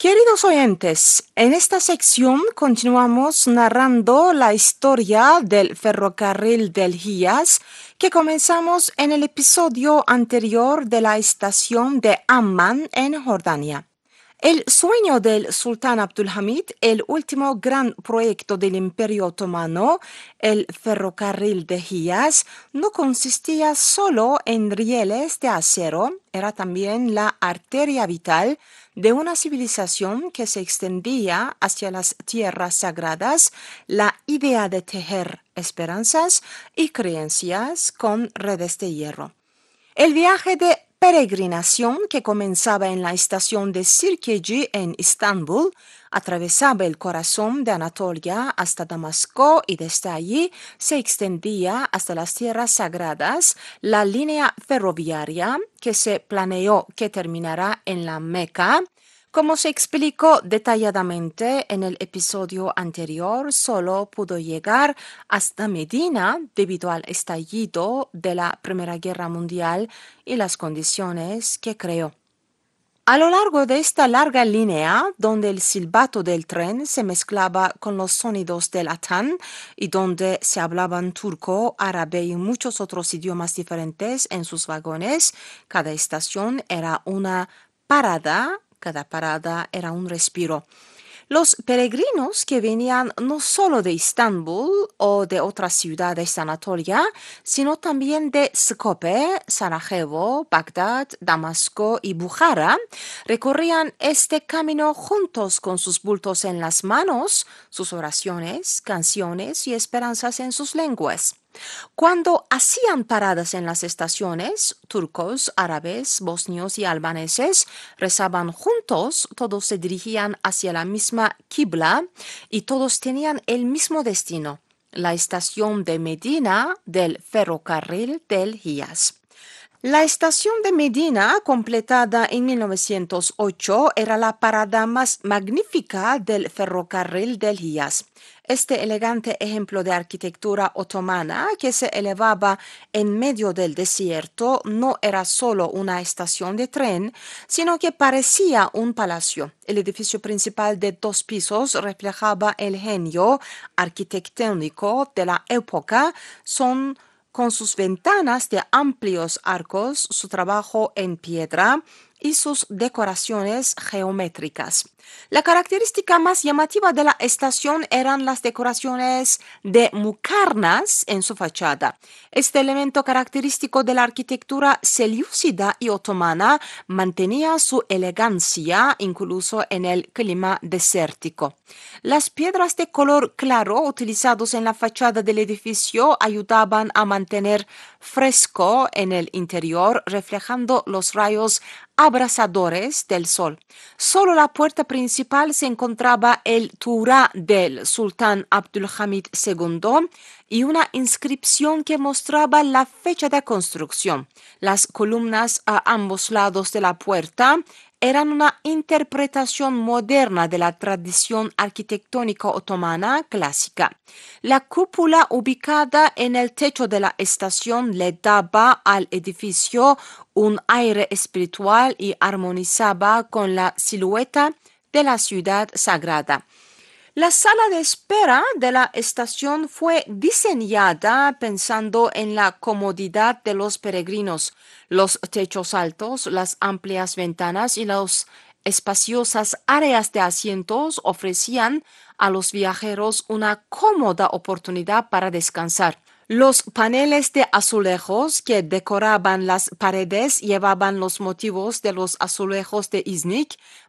Queridos oyentes, en esta sección continuamos narrando la historia del ferrocarril del Hiyaz que comenzamos en el episodio anterior de la estación de Amman en Jordania. El sueño del sultán Abdulhamid, el último gran proyecto del Imperio Otomano, el ferrocarril de Hiyaz, no consistía solo en rieles de acero, era también la arteria vital de una civilización que se extendía hacia las tierras sagradas, la idea de tejer esperanzas y creencias con redes de hierro. El viaje de peregrinación que comenzaba en la estación de Sirkeci en Istambul, atravesaba el corazón de Anatolia hasta Damasco y desde allí se extendía hasta las tierras sagradas la línea ferroviaria que se planeó que terminará en la Meca. Como se explicó detalladamente en el episodio anterior, solo pudo llegar hasta Medina debido al estallido de la Primera Guerra Mundial y las condiciones que creó. A lo largo de esta larga línea, donde el silbato del tren se mezclaba con los sonidos del atán y donde se hablaban turco, árabe y muchos otros idiomas diferentes en sus vagones, cada estación era una parada. Cada parada era un respiro. Los peregrinos que venían no solo de Istambul o de otras ciudades de Anatolia, sino también de Skopje, Sarajevo, Bagdad, Damasco y Bukhara, recorrían este camino juntos con sus bultos en las manos, sus oraciones, canciones y esperanzas en sus lenguas. Cuando hacían paradas en las estaciones, turcos, árabes, bosnios y albaneses rezaban juntos, todos se dirigían hacia la misma Qibla y todos tenían el mismo destino, la estación de Medina del ferrocarril del Hiyaz. La estación de Medina, completada en 1908, era la parada más magnífica del ferrocarril del Hiyaz. Este elegante ejemplo de arquitectura otomana que se elevaba en medio del desierto no era solo una estación de tren, sino que parecía un palacio. El edificio principal de 2 pisos reflejaba el genio arquitectónico de la época, con sus ventanas de amplios arcos, su trabajo en piedra y sus decoraciones geométricas. La característica más llamativa de la estación eran las decoraciones de muqarnas en su fachada. Este elemento característico de la arquitectura selyúcida y otomana mantenía su elegancia incluso en el clima desértico. Las piedras de color claro utilizados en la fachada del edificio ayudaban a mantener fresco en el interior, reflejando los rayos abrasadores del sol. Solo la puerta principal se encontraba el Turá del sultán Abdulhamid II y una inscripción que mostraba la fecha de construcción. Las columnas a ambos lados de la puerta eran una interpretación moderna de la tradición arquitectónica otomana clásica. La cúpula ubicada en el techo de la estación le daba al edificio un aire espiritual y armonizaba con la silueta de la ciudad sagrada. La sala de espera de la estación fue diseñada pensando en la comodidad de los peregrinos. Los techos altos, las amplias ventanas y las espaciosas áreas de asientos ofrecían a los viajeros una cómoda oportunidad para descansar. Los paneles de azulejos que decoraban las paredes llevaban los motivos de los azulejos de Iznik,